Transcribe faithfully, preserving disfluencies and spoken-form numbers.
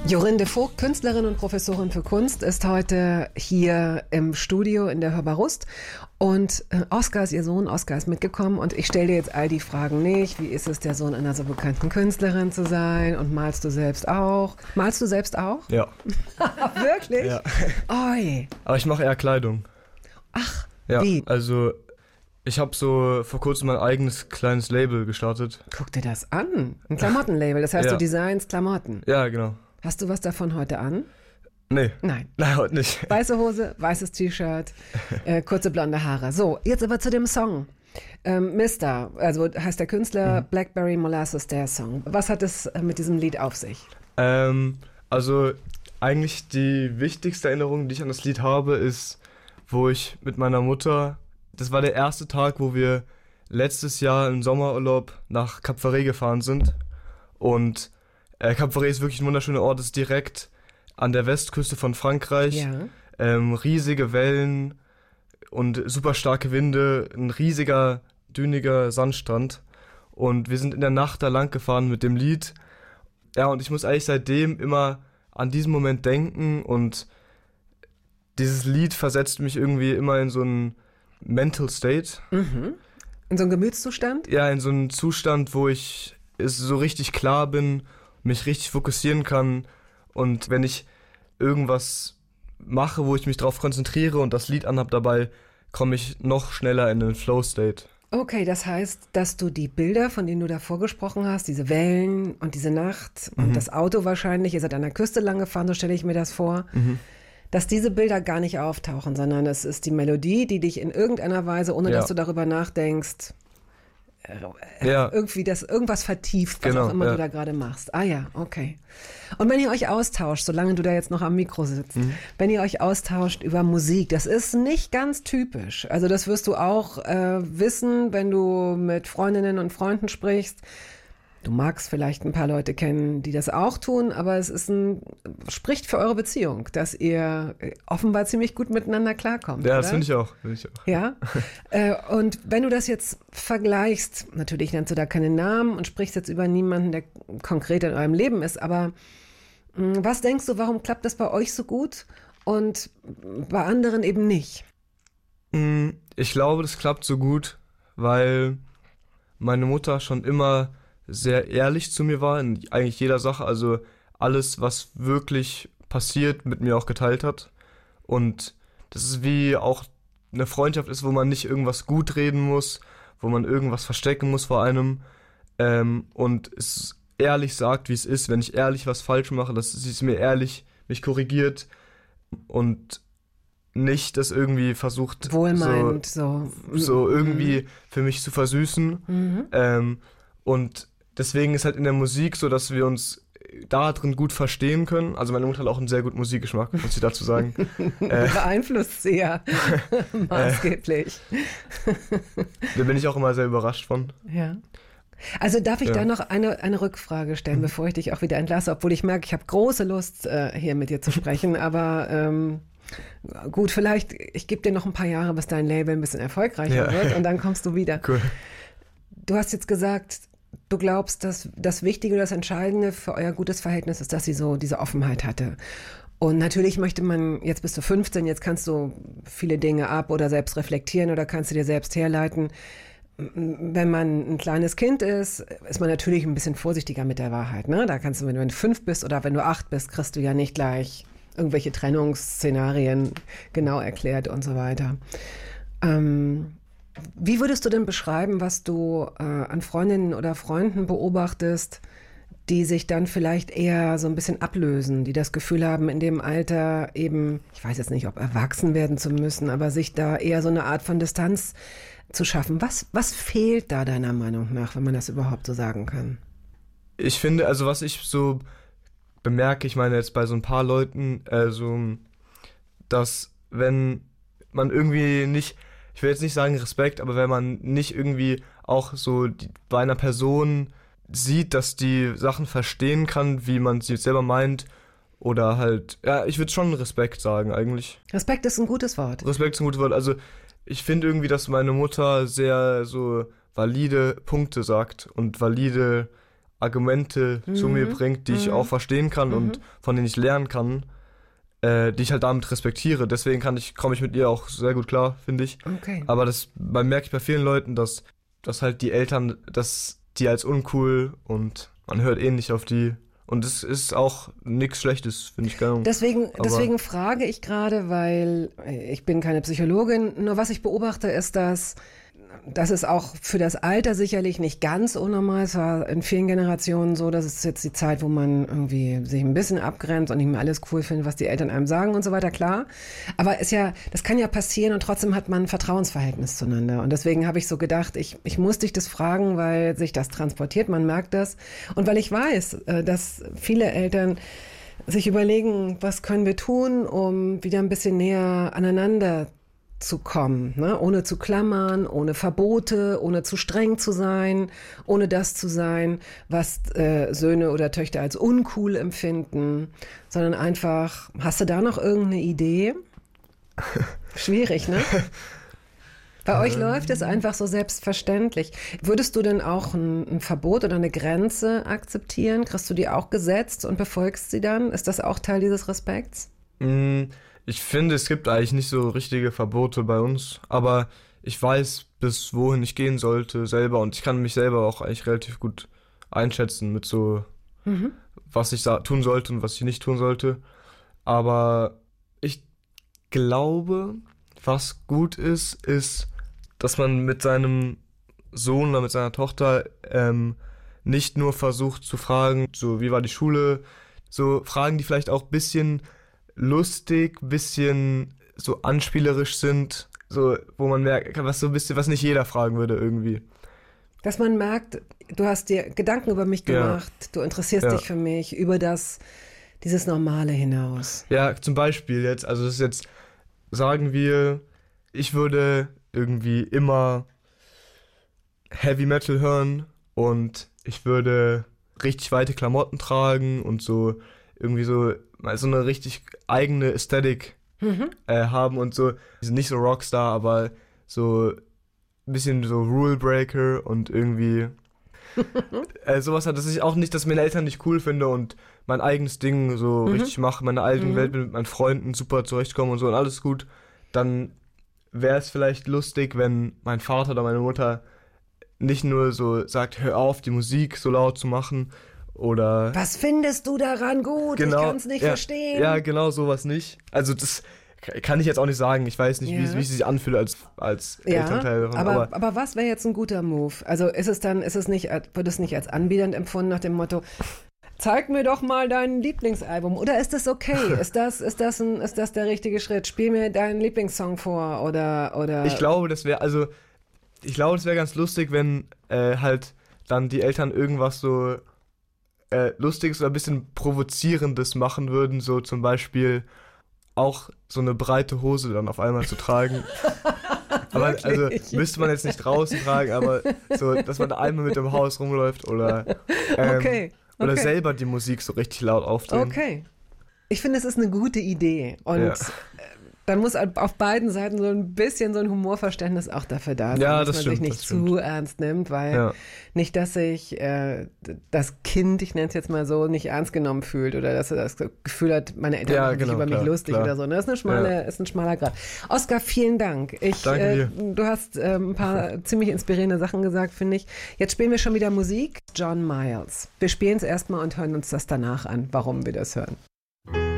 Jorinde Vogt, Künstlerin und Professorin für Kunst, ist heute hier im Studio in der Hörbar Rust. Und Oskar ist ihr Sohn, Oskar ist mitgekommen und ich stelle dir jetzt all die Fragen nicht. Wie ist es, der Sohn einer so bekannten Künstlerin zu sein? Und malst du selbst auch? Malst du selbst auch? Ja. Wirklich? Ja. Oi. Aber ich mache eher Kleidung. Ach, ja, wie? Also ich habe so vor kurzem mein eigenes kleines Label gestartet. Guck dir das an. Ein Klamottenlabel, das heißt, Ja. du designst Klamotten. Ja, genau. Hast du was davon heute an? Nee. Nein. Nein, heute nicht. Weiße Hose, weißes T-Shirt, äh, kurze blonde Haare. So, jetzt aber zu dem Song. Ähm, Mister, also heißt der Künstler, mhm. Blackberry Molasses, der Song. Was hat es äh, mit diesem Lied auf sich? Ähm, also eigentlich die wichtigste Erinnerung, die ich an das Lied habe, ist, wo ich mit meiner Mutter, das war der erste Tag, wo wir letztes Jahr im Sommerurlaub nach Cap Ferret gefahren sind. Und äh, Cap Ferret ist wirklich ein wunderschöner Ort, ist direkt an der Westküste von Frankreich. Ja. Ähm, riesige Wellen und super starke Winde, ein riesiger, düniger Sandstrand. Und wir sind in der Nacht da lang gefahren mit dem Lied. Ja, und ich muss eigentlich seitdem immer an diesen Moment denken und dieses Lied versetzt mich irgendwie immer in so einen Mental State. Mhm. In so einen Gemütszustand? Ja, in so einen Zustand, wo ich es so richtig klar bin, mich richtig fokussieren kann. Und wenn ich irgendwas mache, wo ich mich drauf konzentriere und das Lied anhab dabei, komme ich noch schneller in den Flow-State. Okay, das heißt, dass du die Bilder, von denen du davor gesprochen hast, diese Wellen und diese Nacht und Mhm. das Auto wahrscheinlich, ihr seid an der Küste lang gefahren, so stelle ich mir das vor, Mhm. dass diese Bilder gar nicht auftauchen, sondern es ist die Melodie, die dich in irgendeiner Weise, ohne Ja. dass du darüber nachdenkst, äh, Ja. irgendwie das irgendwas vertieft, was Genau, auch immer ja. du da gerade machst. Ah ja, okay. Und wenn ihr euch austauscht, solange du da jetzt noch am Mikro sitzt, Mhm. wenn ihr euch austauscht über Musik, das ist nicht ganz typisch. Also das wirst du auch äh, wissen, wenn du mit Freundinnen und Freunden sprichst. Du magst vielleicht ein paar Leute kennen, die das auch tun, aber es ist ein, spricht für eure Beziehung, dass ihr offenbar ziemlich gut miteinander klarkommt. Ja, das oder? finde ich auch. Find ich auch. Ja, äh, und wenn du das jetzt vergleichst, natürlich nennst du da keine Namen und sprichst jetzt über niemanden, der konkret in eurem Leben ist, aber mh, was denkst du, warum klappt das bei euch so gut und bei anderen eben nicht? Mm, Ich glaube, das klappt so gut, weil meine Mutter schon immer sehr ehrlich zu mir war, in eigentlich jeder Sache, also alles, was wirklich passiert, mit mir auch geteilt hat. Und das ist wie auch eine Freundschaft ist, wo man nicht irgendwas gut reden muss, wo man irgendwas verstecken muss vor einem ähm, und es ehrlich sagt, wie es ist, wenn ich ehrlich was falsch mache, dass sie es mir ehrlich mich korrigiert und nicht das irgendwie versucht, Wohlmeinend, so. so, so irgendwie für mich zu versüßen. Mhm. Ähm, und deswegen ist halt in der Musik so, dass wir uns da drin gut verstehen können. Also meine Mutter hat auch einen sehr guten Musikgeschmack, muss ich dazu sagen. äh, Beeinflusst sie ja maßgeblich. Da bin ich auch immer sehr überrascht von. Ja. Also darf ich Ja. da noch eine, eine Rückfrage stellen, Mhm. bevor ich dich auch wieder entlasse, obwohl ich merke, ich habe große Lust, äh, hier mit dir zu sprechen, aber ähm, gut, vielleicht, ich gebe dir noch ein paar Jahre, bis dein Label ein bisschen erfolgreicher Ja. wird und dann kommst du wieder. Cool. Du hast jetzt gesagt, du glaubst, dass das Wichtige, das Entscheidende für euer gutes Verhältnis ist, dass sie so diese Offenheit hatte. Und natürlich möchte man, jetzt bist du fünfzehn, jetzt kannst du viele Dinge ab oder selbst reflektieren oder kannst du dir selbst herleiten. Wenn man ein kleines Kind ist, ist man natürlich ein bisschen vorsichtiger mit der Wahrheit. Ne? Da kannst du, wenn du fünf bist oder wenn du acht bist, kriegst du ja nicht gleich irgendwelche Trennungsszenarien genau erklärt und so weiter. Ähm, wie würdest du denn beschreiben, was du äh, an Freundinnen oder Freunden beobachtest, die sich dann vielleicht eher so ein bisschen ablösen, die das Gefühl haben, in dem Alter eben, ich weiß jetzt nicht, ob erwachsen werden zu müssen, aber sich da eher so eine Art von Distanz zu schaffen. Was, was fehlt da deiner Meinung nach, wenn man das überhaupt so sagen kann? Ich finde, also was ich so bemerke, ich meine jetzt bei so ein paar Leuten, also, dass wenn man irgendwie nicht, ich will jetzt nicht sagen Respekt, aber wenn man nicht irgendwie auch so die, bei einer Person sieht, dass die Sachen verstehen kann, wie man sie selber meint, oder halt, ja, ich würde schon Respekt sagen eigentlich. Respekt ist ein gutes Wort. Respekt ist ein gutes Wort, also ich finde irgendwie, dass meine Mutter sehr so valide Punkte sagt und valide Argumente Mhm. zu mir bringt, die ich Mhm. auch verstehen kann Mhm. und von denen ich lernen kann, äh, die ich halt damit respektiere. Deswegen kann ich, komme ich mit ihr auch sehr gut klar, finde ich. Okay. Aber das man merke ich bei vielen Leuten, dass, dass halt die Eltern, dass die als uncool und man hört eh nicht auf die. Und es ist auch nichts Schlechtes, finde ich geil. Deswegen, Aber- deswegen frage ich gerade, weil ich bin keine Psychologin, nur was ich beobachte, ist, dass das ist auch für das Alter sicherlich nicht ganz unnormal. Es war in vielen Generationen so, das ist jetzt die Zeit, wo man irgendwie sich ein bisschen abgrenzt und nicht mehr alles cool findet, was die Eltern einem sagen und so weiter, klar. Aber ist ja, das kann ja passieren und trotzdem hat man ein Vertrauensverhältnis zueinander. Und deswegen habe ich so gedacht, ich, ich muss dich das fragen, weil sich das transportiert, man merkt das. Und weil ich weiß, äh, dass viele Eltern sich überlegen, was können wir tun, um wieder ein bisschen näher aneinander zu kommen, ne? Ohne zu klammern, ohne Verbote, ohne zu streng zu sein, ohne das zu sein, was äh, Söhne oder Töchter als uncool empfinden, sondern einfach, hast du da noch irgendeine Idee? Schwierig, ne? Bei euch läuft es einfach so selbstverständlich. Würdest du denn auch ein, ein Verbot oder eine Grenze akzeptieren? Kriegst du die auch gesetzt und befolgst sie dann? Ist das auch Teil dieses Respekts? Mm, Ich finde, es gibt eigentlich nicht so richtige Verbote bei uns, aber ich weiß, bis wohin ich gehen sollte selber und ich kann mich selber auch eigentlich relativ gut einschätzen mit so, Mhm. was ich sa- tun sollte und was ich nicht tun sollte. Aber ich glaube, was gut ist, ist, dass man mit seinem Sohn oder mit seiner Tochter ähm, nicht nur versucht zu fragen, so wie war die Schule, so Fragen, die vielleicht auch ein bisschen lustig, bisschen so anspielerisch sind, so wo man merkt, was so ein bisschen, was nicht jeder fragen würde irgendwie. Dass man merkt, du hast dir Gedanken über mich Ja. gemacht, du interessierst Ja. dich für mich, über das, dieses Normale hinaus. Ja, zum Beispiel jetzt, also das ist jetzt, sagen wir, ich würde irgendwie immer Heavy Metal hören und ich würde richtig weite Klamotten tragen und so irgendwie so mal so eine richtig eigene Ästhetik Mhm. äh, haben und so, die sind nicht so Rockstar, aber so ein bisschen so Rule Breaker und irgendwie äh, sowas hat, dass ich auch nicht, dass meine Eltern nicht cool finde und mein eigenes Ding so Mhm. richtig mache, meine eigene Mhm. Welt mit meinen Freunden super zurechtkomme und so und alles gut, dann wäre es vielleicht lustig, wenn mein Vater oder meine Mutter nicht nur so sagt, hör auf, die Musik so laut zu machen oder Was findest du daran gut? genau, Ich kann es nicht ja, verstehen. Ja, genau, sowas nicht. Also das kann ich jetzt auch nicht sagen. Ich weiß nicht, Ja. wie, wie es sich anfühlt als, als Ja, Elternteil davon. aber, Aber, aber was wäre jetzt ein guter Move? Also ist es dann, ist es nicht, wird es nicht als anbiedernd empfunden nach dem Motto, zeig mir doch mal dein Lieblingsalbum. Oder ist das okay? Ist das, ist das, ein, ist das der richtige Schritt? Spiel mir deinen Lieblingssong vor oder, oder. ich glaube, das wäre, also, ich glaube, das wäre ganz lustig, wenn äh, halt dann die Eltern irgendwas so äh, Lustiges oder ein bisschen Provozierendes machen würden. So zum Beispiel auch so eine breite Hose dann auf einmal zu tragen. Aber also Wirklich? müsste man jetzt nicht draußen tragen, aber so, dass man da einmal mit dem Haus rumläuft oder, ähm, Okay. oder okay. selber die Musik so richtig laut aufdrehen. Okay. Ich finde, es ist eine gute Idee. Und Ja. äh, dann muss auf beiden Seiten so ein bisschen so ein Humorverständnis auch dafür da sein, Ja, dass das man stimmt, sich nicht das stimmt. zu ernst nimmt, weil Ja. nicht, dass sich äh, das Kind, ich nenne es jetzt mal so, nicht ernst genommen fühlt oder dass er das Gefühl hat, meine Eltern Ja, machen sich genau, über mich klar, lustig klar. oder so. Ne? Das ist, eine schmale, Ja. ist ein schmaler Grad. Oskar, vielen Dank. Ich, Danke äh, dir. du hast äh, ein paar ziemlich inspirierende Sachen gesagt, finde ich. Jetzt spielen wir schon wieder Musik. John Miles. Wir spielen es erstmal und hören uns das danach an, warum wir das hören.